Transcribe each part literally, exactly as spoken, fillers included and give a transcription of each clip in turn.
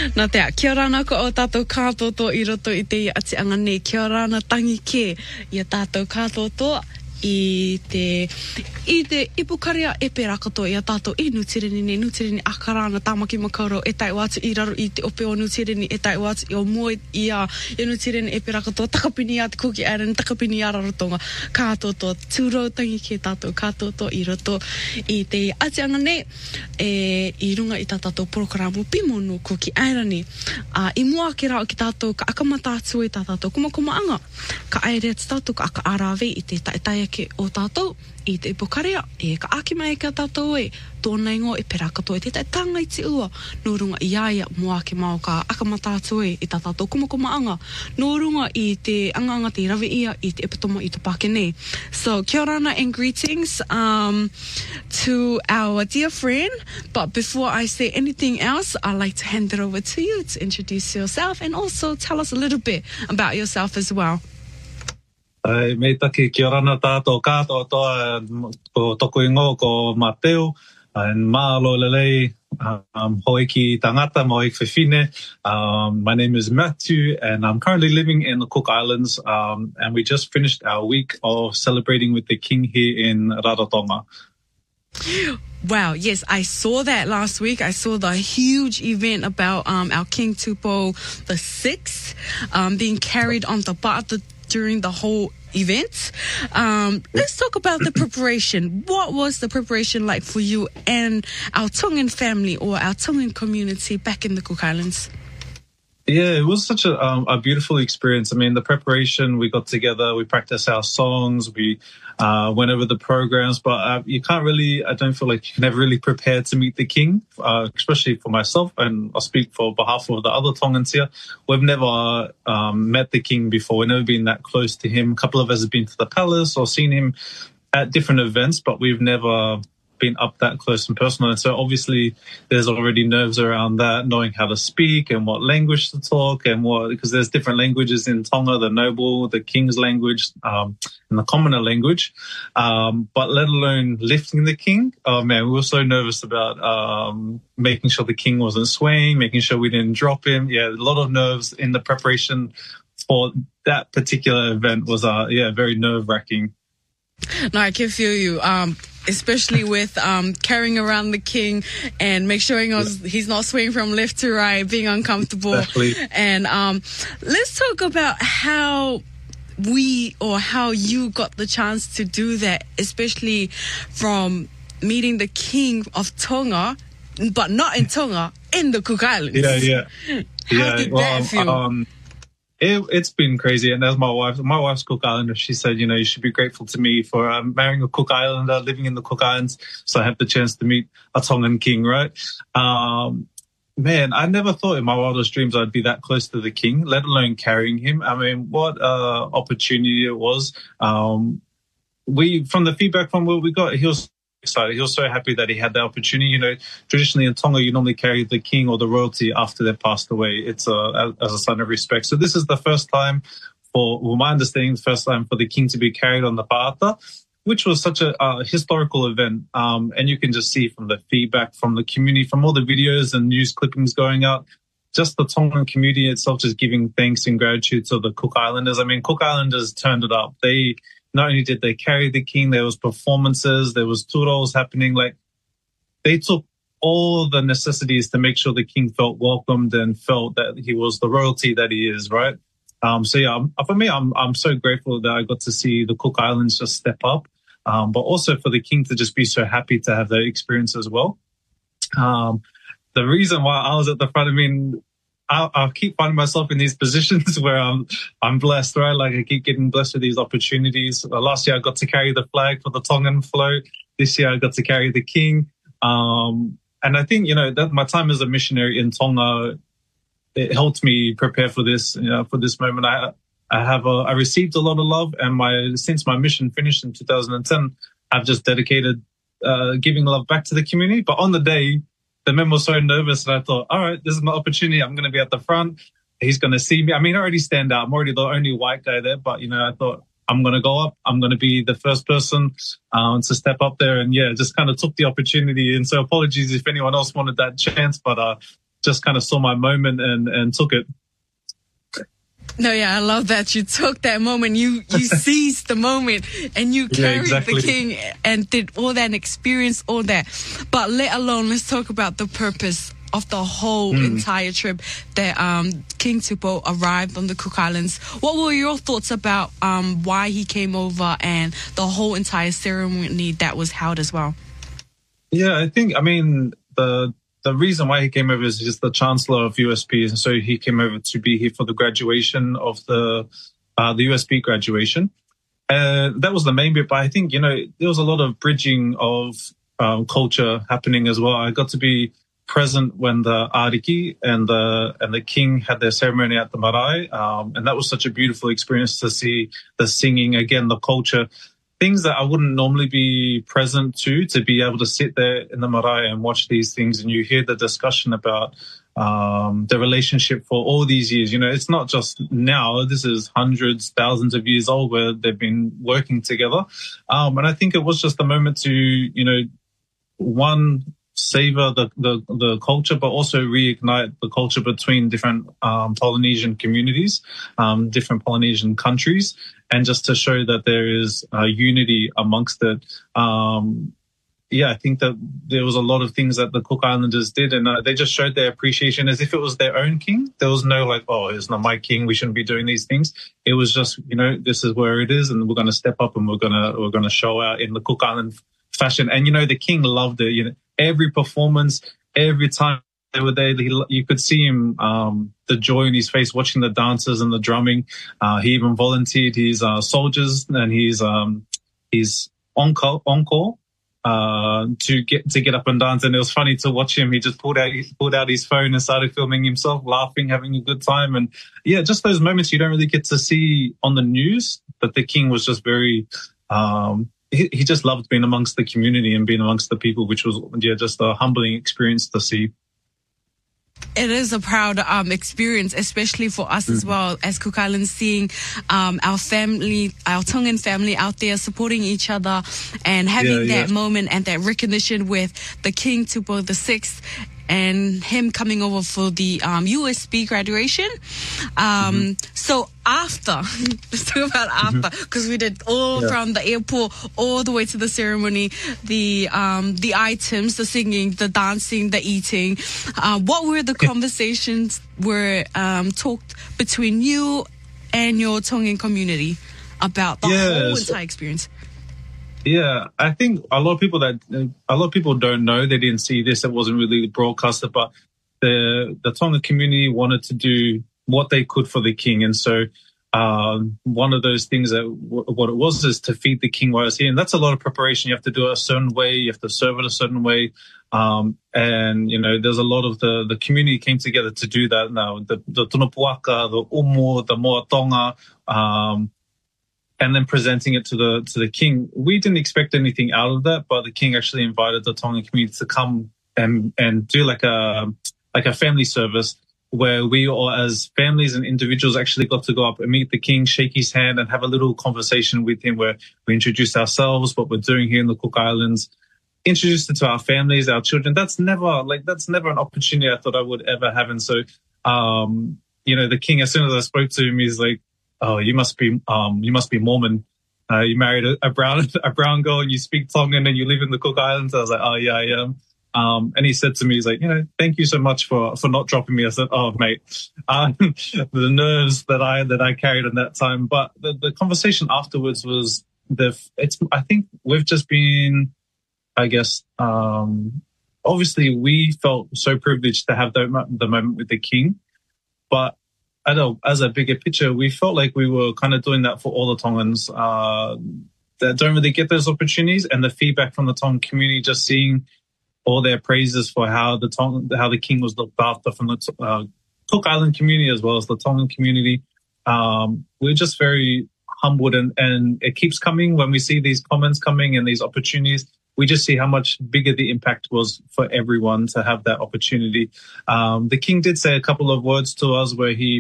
Nā te a, kia rana ko o tātou kātoto I roto I te ati anga nei, kia rana tangi ke I a tātou kātoto I te, I te ipukarea e pe rakato I a tātou I nutireni ne, nutireni akarana tāmaki makauro e tai watu I raro I te ope o nutireni e tai watu I o moe I a I nutireni e pe rakato takapini a te Cookie Island, takapini a rarotonga kātoto tūrau tangi ke tātou kātoto I roto I te ati anga nei e, I runga I tā tātou porokaramu pimonu Cookie Island uh, I mua ke rao ki tātou ka akamata atu I tā tātou kumakuma anga ka aere atu tātou ka aka arawe I te taetai ke o tātou I te ipokarea e ka aki mai ka tātou e tōna ingo e perakato e te tai tanga I te ua no runga I aia mua ke mao ka akamata atu e I tā tātou kumakuma anga no runga I te anganga te rawe ia I te epitomo I te pake nei. So kia rana and greetings um, to our dear friend, but before I say anything else I'd like to hand it over to you to introduce yourself and also tell us a little bit about yourself as well. Ai, mei taki kia rana tātou kātoa toa ko toko ingo ko Mateo and mahalo lelei um, hoiki tangata mo hoiki whewhine. Um, my name is Matthew and I'm currently living in the Cook Islands um, and we just finished our week of celebrating with the King here in Rarotonga. Wow, yes, I saw that last week. I saw the huge event about um, our King Tupou the sixth um, being carried on the bata during the whole event. Um, let's talk about the preparation. What was the preparation like for you and our Tongan family or our Tongan community back in the Cook Islands? Yeah, it was such a, um, a beautiful experience. I mean, the preparation, we got together, we practiced our songs, we uh, went over the programs, but uh, you can't really, I don't feel like you can ever really prepare to meet the King, uh, especially for myself, and I'll speak for behalf of the other Tongans here. We've never um, met the King before. We've never been that close to him. A couple of us have been to the palace or seen him at different events, but we've never been up that close and personal. And so obviously there's already nerves around that, knowing how to speak and what language to talk and what, because there's different languages in Tonga, the noble, the king's language, um, and the commoner language. Um, but let alone lifting the king. Oh man, we were so nervous about, um, making sure the king wasn't swaying, making sure we didn't drop him. Yeah, a lot of nerves in the preparation for that particular event was, uh, yeah, very nerve wracking. No, I can feel you. Um, especially with um, carrying around the king and make sure he's, he's not swaying from left to right, being uncomfortable. Exactly. And um, let's talk about how we or how you got the chance to do that, especially from meeting the king of Tonga, but not in Tonga, in the Cook Islands. Yeah, yeah. How yeah, did well, that feel? Um, It, it's been crazy, and as my wife, my wife's Cook Islander, she said, you know, you should be grateful to me for um, marrying a Cook Islander, living in the Cook Islands, so I have the chance to meet a Tongan king, right? Um, man, I never thought in my wildest dreams I'd be that close to the king, let alone carrying him. I mean, what uh, opportunity it was. Um, we, from the feedback from what we got, he was excited. He was so happy that he had the opportunity. You know, traditionally in Tonga, you normally carry the king or the royalty after they've passed away. It's a, as a sign of respect. So this is the first time for, well, my understanding, the first time for the king to be carried on the paata, which was such a uh, historical event. Um, and you can just see from the feedback from the community, from all the videos and news clippings going out, just the Tongan community itself just giving thanks and gratitude to the Cook Islanders. I mean, Cook Islanders turned it up. They Not only did they carry the king, there was performances, there was turos happening. Like, they took all the necessities to make sure the king felt welcomed and felt that he was the royalty that he is, right? Um, so yeah, for me, I'm I'm so grateful that I got to see the Cook Islands just step up, um, but also for the king to just be so happy to have that experience as well. Um, the reason why I was at the front, I mean, I, I keep finding myself in these positions where I'm I'm blessed, right? Like, I keep getting blessed with these opportunities. Uh, last year I got to carry the flag for the Tongan float. This year I got to carry the king. Um, and I think, you know, that my time as a missionary in Tonga, it helped me prepare for this, you know, for this moment. I I have a, I received a lot of love, and my since my mission finished in two thousand ten, I've just dedicated uh, giving love back to the community. But on the day, the men were so nervous, and I thought, all right, this is my opportunity. I'm going to be at the front. He's going to see me. I mean, I already stand out. I'm already the only white guy there, but, you know, I thought I'm going to go up. I'm going to be the first person um, to step up there. And, yeah, just kind of took the opportunity. And so apologies if anyone else wanted that chance, but uh, just kind of saw my moment and, and took it. No, yeah, I love that. You took that moment, you you seized the moment, and you carried yeah, exactly. the king and did all that and experienced all that. But let alone, let's talk about the purpose of the whole mm. entire trip that um, King Tupou arrived on the Cook Islands. What were your thoughts about um, why he came over and the whole entire ceremony that was held as well? Yeah, I think, I mean, the... The reason why he came over is just the Chancellor of U S P, and so he came over to be here for the graduation of the uh, the U S P graduation. Uh, that was the main bit, but I think, you know, there was a lot of bridging of um, culture happening as well. I got to be present when the Ariki and the and the King had their ceremony at the marae, um, and that was such a beautiful experience to see the singing, again, the culture. Things that I wouldn't normally be present to, to be able to sit there in the marae and watch these things, and you hear the discussion about um, the relationship for all these years. You know, it's not just now. This is hundreds, thousands of years old where they've been working together. Um, and I think it was just a moment to, you know, one, savor the, the, the culture, but also reignite the culture between different um, Polynesian communities, um, different Polynesian countries, and just to show that there is uh, unity amongst it. Um, yeah, I think that there was a lot of things that the Cook Islanders did, and uh, they just showed their appreciation as if it was their own king. There was no like, oh, it's not my king, we shouldn't be doing these things. It was just, you know, this is where it is, and we're going to step up and we're going to we're going to show out in the Cook Island fashion. And, you know, the king loved it. You know, every performance, every time they were there, he, you could see him, um, the joy in his face watching the dancers and the drumming. Uh, he even volunteered his uh, soldiers and his um, his on-call, on-call uh, to get to get up and dance. And it was funny to watch him. He just pulled out he pulled out his phone and started filming himself, laughing, having a good time. And yeah, just those moments you don't really get to see on the news. But the king was just very. Um, He, he just loved being amongst the community and being amongst the people, which was, yeah, just a humbling experience to see. It is a proud um, experience, especially for us mm-hmm. as well as Cook Islands, seeing um, our family, our Tongan family out there supporting each other and having yeah, that yeah. moment and that recognition with the King Tupou the Sixth and him coming over for the um, U S P graduation. Um, mm-hmm. So after, let's talk about after, because mm-hmm. we did all yeah. from the airport all the way to the ceremony, the um, the items, the singing, the dancing, the eating. Uh, what were the conversations were um, talked between you and your Tongan community about the yeah, whole so- entire experience? Yeah, I think a lot of people that a lot of people don't know. They didn't see this. It wasn't really broadcasted, but the the Tongan community wanted to do what they could for the king, and so um, one of those things that w- what it was is to feed the king while he's here, and that's a lot of preparation. You have to do it a certain way. You have to serve it a certain way, um, and you know there's a lot of the the community came together to do that. Now the the Tunapuaka, the Umu, the Moatonga. Um, And then presenting it to the to the king. We didn't expect anything out of that, but the king actually invited the Tongan community to come and and do like a like a family service where we all, as families and individuals, actually got to go up and meet the king, shake his hand, and have a little conversation with him where we introduced ourselves, what we're doing here in the Cook Islands, introduced it to our families, our children. That's never like that's never an opportunity I thought I would ever have. And so, um, you know, the king, as soon as I spoke to him, he's like, oh, you must be, um, you must be Mormon. Uh, you married a, a brown, a brown girl, and you speak Tongan, and you live in the Cook Islands. I was like, oh yeah, I am. Um, and he said to me, he's like, you know, thank you so much for, for not dropping me. I said, oh mate, um, the nerves that I that I carried in that time. But the, the conversation afterwards was the. It's. I think we've just been, I guess, um, obviously we felt so privileged to have the, the moment with the king, but. I know, as a bigger picture, we felt like we were kind of doing that for all the Tongans uh, that don't really get those opportunities, and the feedback from the Tongan community, just seeing all their praises for how the Tong- how the king was looked after from the uh, Cook Island community as well as the Tongan community. Um, we're just very humbled, and, and it keeps coming when we see these comments coming and these opportunities. We just see how much bigger the impact was for everyone to have that opportunity. Um, the king did say a couple of words to us where he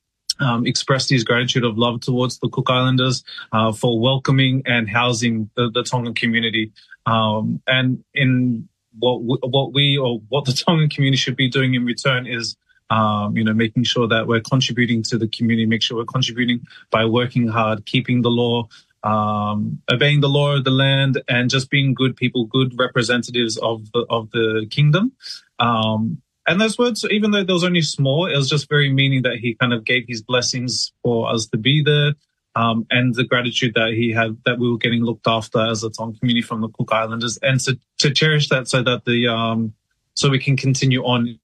Um, expressed his gratitude of love towards the Cook Islanders uh, for welcoming and housing the, the Tongan community. Um, and in what we, what we or what the Tongan community should be doing in return is, um, you know, making sure that we're contributing to the community, make sure we're contributing by working hard, keeping the law, um, obeying the law of the land, and just being good people, good representatives of the of the kingdom. Um, and those words, even though they was only small, it was just very meaning that he kind of gave his blessings for us to be there. Um, and the gratitude that he had, that we were getting looked after as a Tongan community from the Cook Islanders, and to, to cherish that so that the, um, so we can continue on.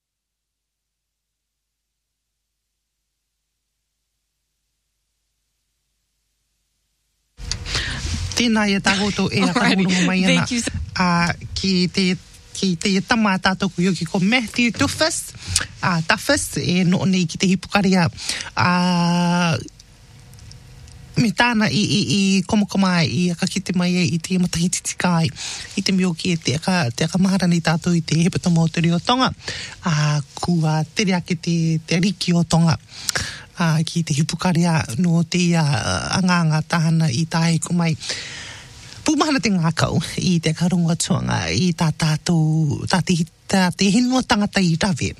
Tēnā ia tāgoto e a karurunga mai ana. Uh, ki te, ki te tama tātoku yoki ko Matthew Tufus, uh, Tufus, e no nei ki te hipukaria, uh, me tāna i, i, i komokomai i a kakite mai e i te matahititi kai i te mioki e te aka, te aka mahara ni tātou i te hepatomo o te rio Tonga, a kua tere ake te, te riki o Tonga, a ki te hipukaria no te uh, anganga tahana i tāhe kumai. Pumahana te ngākau i te karunga tuanga i tā tātou, tā te, tā te hinua tangata i rawe.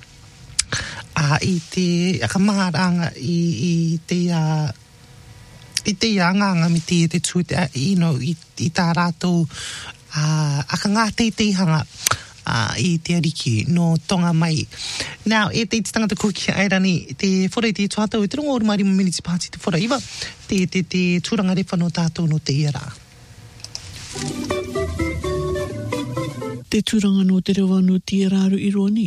A i te aka maharanga i, i te uh, i te anganga mi te te tū te, you know, i, i tā rātou uh, aka ngā te te hanga uh, i te ariki no Tonga mai. Now, e te te tangata kuki airani, te whora i te tuatau, e te rongo orumari mo miniti pāti te whora iwa, te te te tūranga repa no tātou no te iara. Te tūranga no te rewa no te iararu i roni.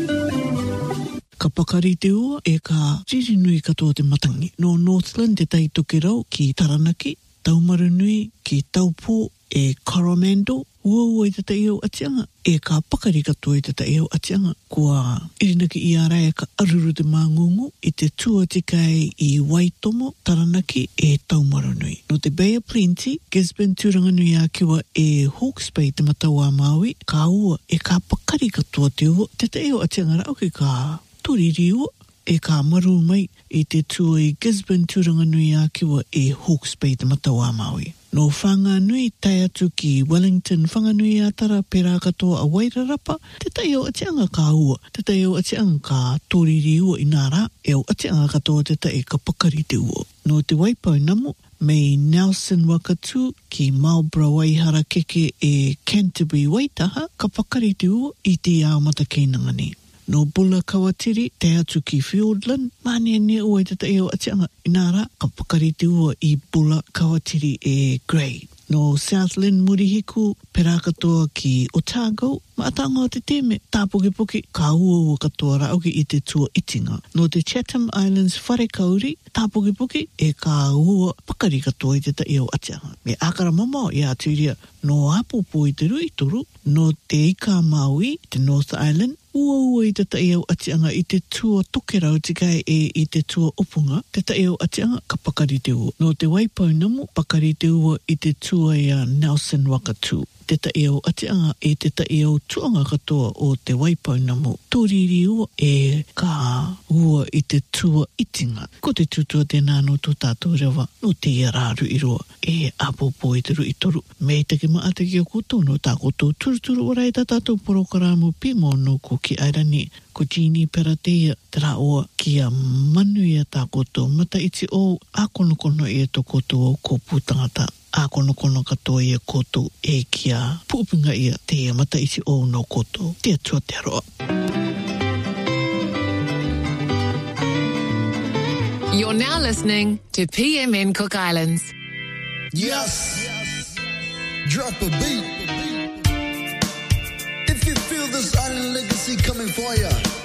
Ka pakari te ua e ka riri nui katoa te matangi. No Northland te tai toke rau ki Taranaki, Taumaru nui ki Taupo e Coromandel, ua ua i te tai au atianga, e ka pakari katoa i te tai au atianga, kua irinaki i ara e ka aruru te māngungu i te tua tikai i Waitomo, Taranaki e Taumaru nui. No te Bay of Plenty, Gisborne tūranga nui a kiwa e Hawke's Bay te matau a Maui, ka ua e ka pakari katoa te ua, te tai au atianga rau ki ka turiri ua e ka maru mai i te tua i Gisborne tūranga nui a kiwa e Hawke's Bay te matau a Maui. No whanga nui tai atu ki Wellington, whanga nui a tara pera katoa a Wairarapa, te tai o atianga ka ua, te tai o atianga ka turiri ua i nara, e o atianga katoa te tai ka pakari te ua. No te Waipau namu, mei Nelson Wakatu ki Marlborough Waihara keke e Canterbury Waitaha, ka pakari te ua i te ao mata keinanga ni. No Bula Kawatiri, te atu ki Fiordland, mani ane ua i te tai o atianga inara, ka pakari te ua i Bula Kawatiri e Grey. No Southland Murihiku, pera katoa ki Otago, ma atanga o te teme, tāpoke-poke, ka ua ua katoa rauki i te tua itinga. No te Chatham Islands whare kauri, tāpoke-poke, e ka ua pakari katoa i te tai o atianga. Me akara mama i aturia, no apopo i te rui toru, no te Ika Maui, te North Island, ua ua i te tai au atianga i te tua toke rau tikai e i te tua opunga, te tai au atianga ka pakari te ua. No te Waipau namu, pakari te ua i te tua i a Nelson Wakatu. Te tai au atianga e te tai au tuanga katoa o te Waipau namu. Tōriri ua e ka ua i te tua itinga. Ko te tutua tēnā no tō tātou rewa, no te iararu i roa, e apopo i te rui toru. Mei te ki maa te ki o koutou no tā koutou turuturu orai tā tātou porokaramu pimo no ko ki airani. Ko Jeannie Peratea, te rā oa ki a manu i a tā koutou. Mata iti o a konokono i a tō koutou o ko pūtangata. A konokono katoa i a koutou e ki a pūpinga i a te mata iti o no koutou. Te atua te aroa. You're now listening to P M N Cook Islands. Yes. Drop a beat. If you feel this island legacy coming for you,